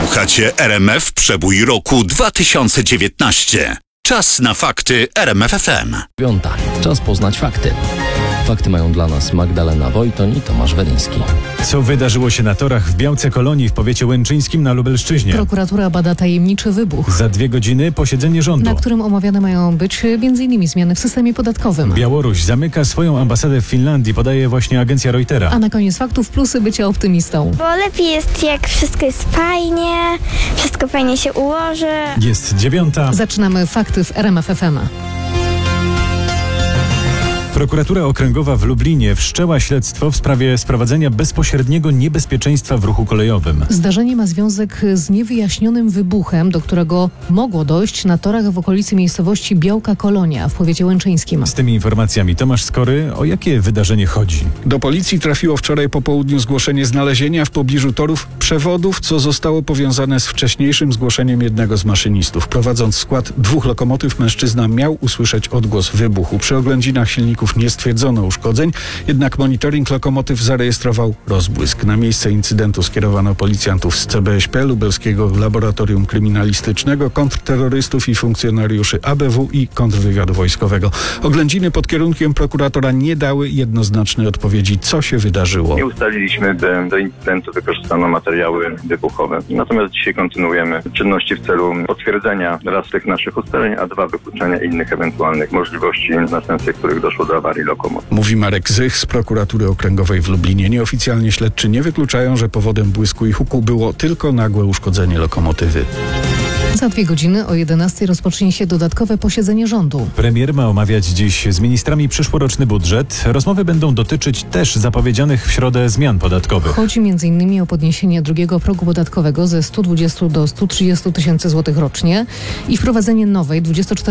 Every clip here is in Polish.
Słuchacie RMF Przebój roku 2019. Czas na fakty RMF FM. Piąta. Czas poznać fakty. Fakty mają dla nas Magdalena Wojtoń i Tomasz Weliński. Co wydarzyło się na torach w Białce Kolonii w powiecie łęczyńskim na Lubelszczyźnie? Prokuratura bada tajemniczy wybuch, Za 2 godziny posiedzenie rządu. na którym omawiane mają być m.in. zmiany w systemie podatkowym. Białoruś zamyka swoją ambasadę w Finlandii, podaje właśnie agencja Reutera. A na koniec faktów plusy bycia optymistą. Bo lepiej jest, jak wszystko jest fajnie, wszystko fajnie się ułoży. Jest 9. Zaczynamy fakty w RMF FM. Prokuratura Okręgowa w Lublinie wszczęła śledztwo w sprawie sprowadzenia bezpośredniego niebezpieczeństwa w ruchu kolejowym. Zdarzenie ma związek z niewyjaśnionym wybuchem, do którego mogło dojść na torach w okolicy miejscowości Białka Kolonia w powiecie łęczyńskim. Z tymi informacjami Tomasz Skory. O jakie wydarzenie chodzi? Do policji trafiło wczoraj po południu zgłoszenie znalezienia w pobliżu torów przewodów, co zostało powiązane z wcześniejszym zgłoszeniem jednego z maszynistów. Prowadząc skład 2 lokomotyw, mężczyzna miał usłyszeć odgłos wybuchu. Przy oględzinach silników nie stwierdzono uszkodzeń, jednak monitoring lokomotyw zarejestrował rozbłysk. Na miejsce incydentu skierowano policjantów z CBŚP, Lubelskiego Laboratorium Kryminalistycznego, kontrterrorystów i funkcjonariuszy ABW i kontrwywiadu wojskowego. Oględziny pod kierunkiem prokuratora nie dały jednoznacznej odpowiedzi, co się wydarzyło. Nie ustaliliśmy, by do incydentu wykorzystano materiały wybuchowe. Natomiast dzisiaj kontynuujemy czynności w celu potwierdzenia raz tych naszych ustaleń, a 2 wykluczenia innych ewentualnych możliwości, w następstwie których doszło do awarii lokomotyw. Mówi Marek Zych z prokuratury okręgowej w Lublinie. Nieoficjalnie śledczy nie wykluczają, że powodem błysku i huku było tylko nagłe uszkodzenie lokomotywy. Za 2 godziny o 11 rozpocznie się dodatkowe posiedzenie rządu. Premier ma omawiać dziś z ministrami przyszłoroczny budżet. Rozmowy będą dotyczyć też zapowiedzianych w środę zmian podatkowych. Chodzi m.in. o podniesienie drugiego progu podatkowego ze 120 do 130 tysięcy złotych rocznie i wprowadzenie nowej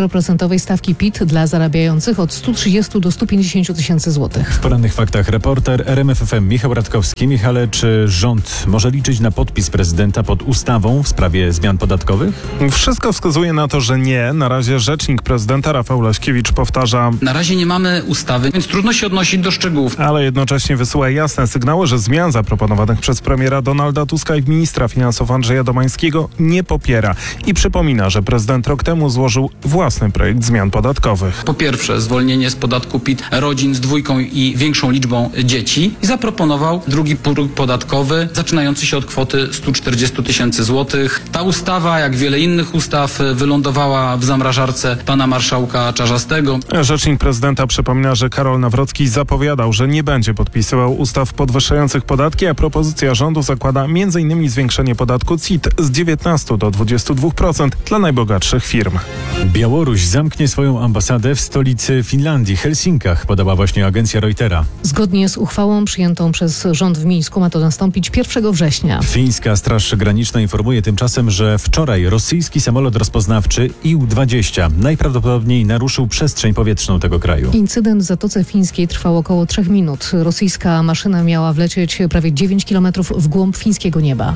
24% stawki PIT dla zarabiających od 130 do 150 tysięcy złotych. W porannych faktach reporter RMF FM Michał Radkowski. Michale, czy rząd może liczyć na podpis prezydenta pod ustawą w sprawie zmian podatkowych? Wszystko wskazuje na to, że nie. Na razie rzecznik prezydenta Rafał Leśkiewicz powtarza, Na razie nie mamy ustawy, więc trudno się odnosić do szczegółów. ale jednocześnie wysyła jasne sygnały, że zmian zaproponowanych przez premiera Donalda Tuska i ministra finansów Andrzeja Domańskiego nie popiera. I przypomina, że prezydent rok temu złożył własny projekt zmian podatkowych. Po pierwsze, zwolnienie z podatku PIT rodzin z 2 i większą liczbą dzieci i zaproponował drugi próg podatkowy zaczynający się od kwoty 140 tysięcy złotych. Ta ustawa, jak wiele innych ustaw, wylądowała w zamrażarce pana marszałka Czarzastego. Rzecznik prezydenta przypomina, że Karol Nawrocki zapowiadał, że nie będzie podpisywał ustaw podwyższających podatki, a propozycja rządu zakłada m.in. zwiększenie podatku CIT z 19 do 22% dla najbogatszych firm. Białoruś zamknie swoją ambasadę w stolicy Finlandii, Helsinkach, podała właśnie agencja Reutera. Zgodnie z uchwałą przyjętą przez rząd w Mińsku ma to nastąpić 1 września. Fińska Straż Graniczna informuje tymczasem, że wczoraj rosyjski samolot rozpoznawczy IL-20 najprawdopodobniej naruszył przestrzeń powietrzną tego kraju. Incydent w Zatoce Fińskiej trwał około 3 minut. Rosyjska maszyna miała wlecieć prawie 9 kilometrów w głąb fińskiego nieba.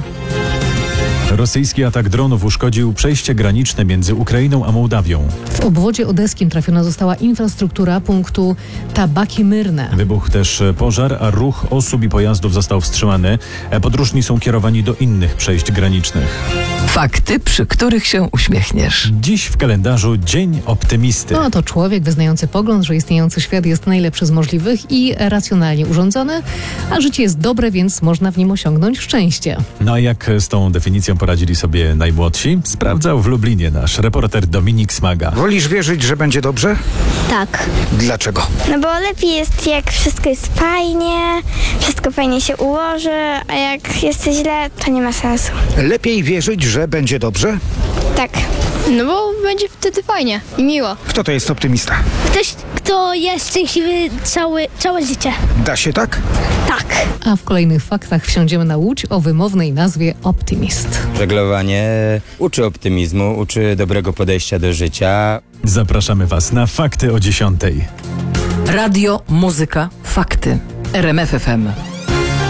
Rosyjski atak dronów uszkodził przejście graniczne między Ukrainą a Mołdawią. W obwodzie odeskim trafiona została infrastruktura punktu Tabaki-Myrne. Wybuchł też pożar, a ruch osób i pojazdów został wstrzymany. Podróżni są kierowani do innych przejść granicznych. Fakty, przy których się uśmiechniesz. Dziś w kalendarzu Dzień Optymisty. No to człowiek wyznający pogląd, że istniejący świat jest najlepszy z możliwych i racjonalnie urządzony, a życie jest dobre, więc można w nim osiągnąć szczęście. No a jak z tą definicją poradzili sobie najmłodsi? Sprawdzał w Lublinie nasz reporter Dominik Smaga. Wolisz wierzyć, że będzie dobrze? Tak. Dlaczego? No bo lepiej jest, jak wszystko jest fajnie, wszystko fajnie się ułoży, a jak jest źle, to nie ma sensu. Lepiej wierzyć, że będzie dobrze? Tak. No bo będzie wtedy fajnie i miło. Kto to jest optymista? Ktoś, kto jest szczęśliwy całe życie. Da się tak? Tak. A w kolejnych faktach wsiądziemy na łódź o wymownej nazwie Optymist. Żeglowanie uczy optymizmu, uczy dobrego podejścia do życia. Zapraszamy Was na Fakty o 10:00. Radio, muzyka, fakty. RMF FM.